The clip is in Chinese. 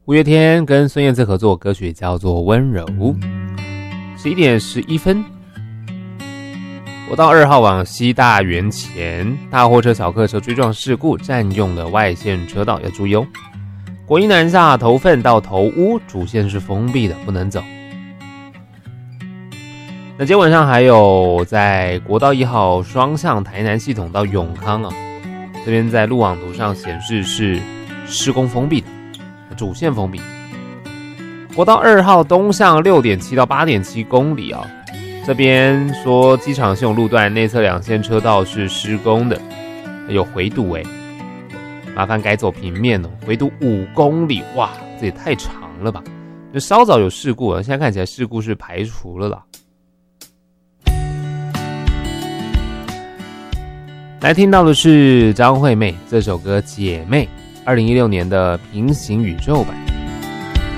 五月天跟孙燕姿合作歌曲叫做《温柔》。11点11分，国道2号往西大园前，大货车小客车追撞事故，占用了外线车道，要注意哦。国一南下头份到头屋主线是封闭的，不能走。那今天晚上还有在国道1号双向台南系统到永康啊，这边在路网图上显示是施工封闭的，主线封闭。国道2号东向 6.7 到 8.7 公里啊，这边说机场系统路段内侧2线车道是施工的，有回堵麻烦改走平面哦，回堵5公里，哇，这也太长了吧！就稍早有事故了，现在看起来事故是排除了啦。来听到的是张惠妹这首歌《姐妹》，2016年的平行宇宙版。